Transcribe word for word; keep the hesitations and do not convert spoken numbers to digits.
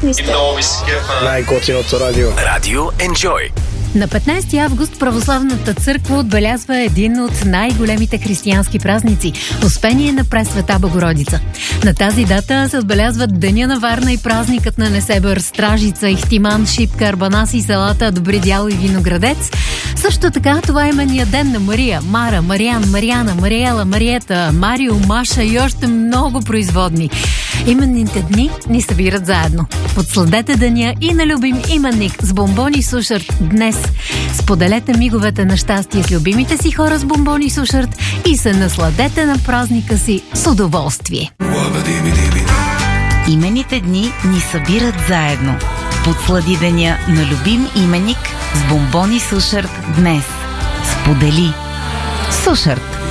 Чудесни сте. Най-готиното радио. Радио Enjoy. На петнайсети август Православната църква отбелязва един от най-големите християнски празници – Успение на Пресвета Богородица. На тази дата се отбелязват Деня на Варна и празникът на Несебър, Стражица, Ихтиман, Шипка, Арбанаси, Селата, Добри дял и Виноградец. Също така това е именния ден на Мария, Мара, Мариан, Мариана, Мариела, Мариета, Марио, Маша и още много производни. Именните дни ни събират заедно. Подсладете деня и на любим именник с бомбони Сушарт днес. Споделете миговете на щастие с любимите си хора с бомбони Сушарт и се насладете на празника си с удоволствие. Имените дни ни събират заедно. Подслади деня на любим именик с бомбони Сушарт днес. Сподели. Сушарт.